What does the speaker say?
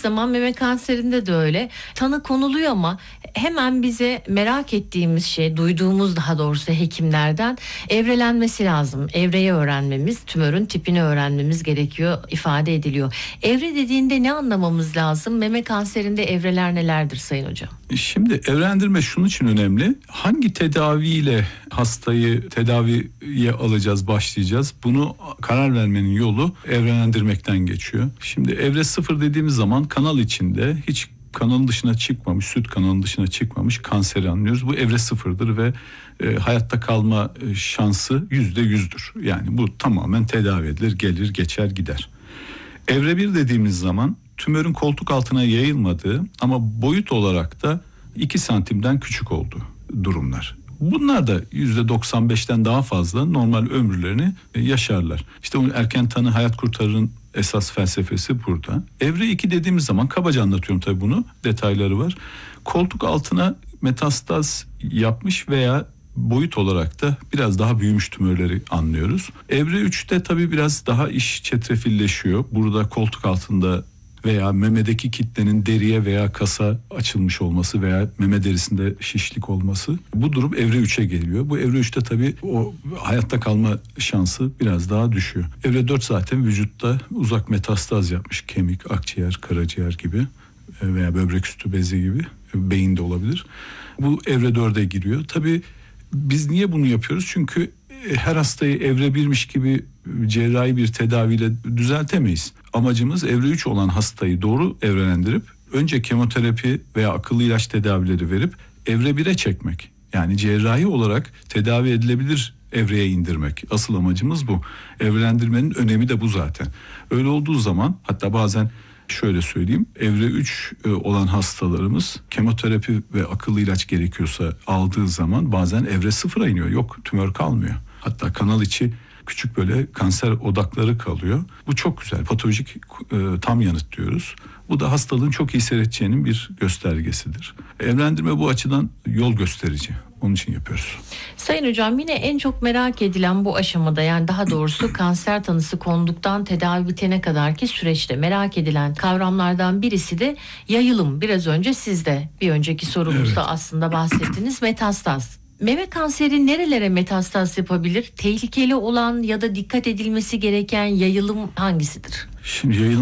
zaman meme kanserinde de öyle. Tanı konuluyor ama hemen bize merak ettiğimiz şey, duyduğumuz daha doğrusu hekimlerden evrelenmesi lazım. Evreyi öğrenmemiz, tümörün tipini öğrenmemiz gerekiyor ifade ediliyor. Evre dediğinde ne anlamamız lazım? Meme kanserinde evreler nelerdir Sayın Hocam? Şimdi evrendirme şunun için önemli. Hangi tedaviyle hastayı tedaviye alacağız, başlayacağız? Bunu karar vermenin yolu evrelendirmekten geçiyor. Şimdi evre 0 dediğimiz zaman kanal içinde hiç kanalın dışına çıkmamış, süt kanalının dışına çıkmamış kanseri anlıyoruz. Bu evre 0'dır ve hayatta kalma şansı %100'dür. Yani bu tamamen tedavi edilir, gelir, geçer, gider. Evre 1 dediğimiz zaman tümörün koltuk altına yayılmadığı ama boyut olarak da 2 santimden küçük olduğu durumlar. Bunlar da %95'ten daha fazla normal ömürlerini yaşarlar. İşte o erken tanı hayat kurtarırın esas felsefesi burada. Evre 2 dediğimiz zaman kabaca anlatıyorum tabii bunu, detayları var. Koltuk altına metastaz yapmış veya boyut olarak da biraz daha büyümüş tümörleri anlıyoruz. Evre 3'te tabii biraz daha iş çetrefilleşiyor. Burada koltuk altında veya memedeki kitlenin deriye veya kasa açılmış olması veya meme derisinde şişlik olması. Bu durum evre 3'e geliyor. Bu evre 3'te tabii o hayatta kalma şansı biraz daha düşüyor. Evre 4 zaten vücutta uzak metastaz yapmış. Kemik, akciğer, karaciğer gibi veya böbrek üstü bezi gibi, beyin de olabilir. Bu evre 4'e giriyor. Tabii biz niye bunu yapıyoruz? Çünkü her hastayı evre 1'miş gibi cerrahi bir tedaviyle düzeltemeyiz. Amacımız evre 3 olan hastayı doğru evrelendirip önce kemoterapi veya akıllı ilaç tedavileri verip evre 1'e çekmek. Yani cerrahi olarak tedavi edilebilir evreye indirmek. Asıl amacımız bu. Evrelendirmenin önemi de bu zaten. Öyle olduğu zaman, hatta bazen şöyle söyleyeyim, evre 3 olan hastalarımız kemoterapi ve akıllı ilaç gerekiyorsa aldığı zaman bazen evre 0'a iniyor. Yok, tümör kalmıyor. Hatta kanal içi küçük böyle kanser odakları kalıyor. Bu çok güzel. Patolojik tam yanıt diyoruz. Bu da hastalığın çok iyi seyredeceğinin bir göstergesidir. Evrendirme bu açıdan yol gösterici. Onun için yapıyoruz. Sayın Hocam, yine en çok merak edilen bu aşamada, yani daha doğrusu kanser tanısı konduktan tedavi bitene kadarki süreçte merak edilen kavramlardan birisi de yayılım. Biraz önce siz de bir önceki sorumuzda aslında bahsettiniz, metastaz. Meme kanseri nerelere metastaz yapabilir? Tehlikeli olan ya da dikkat edilmesi gereken yayılım hangisidir? Şimdi yayılım